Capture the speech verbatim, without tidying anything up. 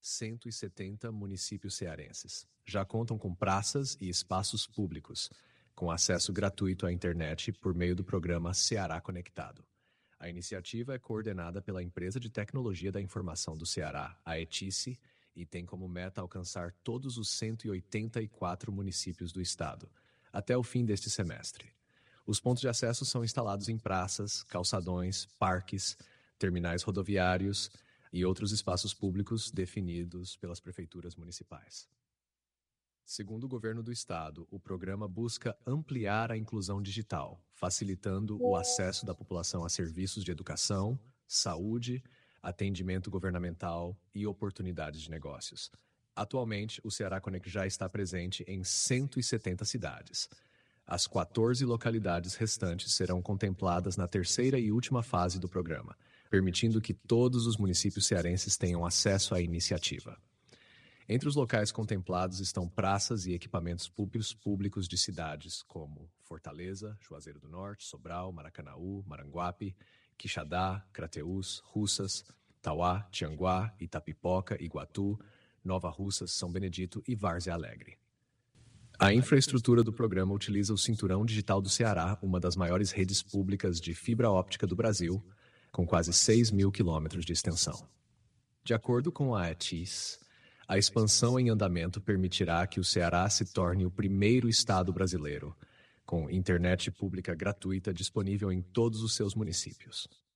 cento e setenta municípios cearenses já contam com praças e espaços públicos, com acesso gratuito à internet por meio do programa Ceará Conectado. A iniciativa é coordenada pela Empresa de Tecnologia da Informação do Ceará, a ETICE, e tem como meta alcançar todos os cento e oitenta e quatro municípios do estado, até o fim deste semestre. Os pontos de acesso são instalados em praças, calçadões, parques, terminais rodoviários e outros espaços públicos definidos pelas prefeituras municipais. Segundo o governo do estado, o programa busca ampliar a inclusão digital, facilitando o acesso da população a serviços de educação, saúde, atendimento governamental e oportunidades de negócios. Atualmente, o Ceará Connect já está presente em cento e setenta cidades. As quatorze localidades restantes serão contempladas na terceira e última fase do programa, permitindo que todos os municípios cearenses tenham acesso à iniciativa. Entre os locais contemplados estão praças e equipamentos públicos públicos de cidades como Fortaleza, Juazeiro do Norte, Sobral, Maracanaú, Maranguape, Quixadá, Crateús, Russas, Tauá, Tianguá, Itapipoca, Iguatu, Nova Russas, São Benedito e Várzea Alegre. A infraestrutura do programa utiliza o Cinturão Digital do Ceará, uma das maiores redes públicas de fibra óptica do Brasil, com quase seis mil quilômetros de extensão. De acordo com a ETICE, a expansão em andamento permitirá que o Ceará se torne o primeiro estado brasileiro com internet pública gratuita disponível em todos os seus municípios.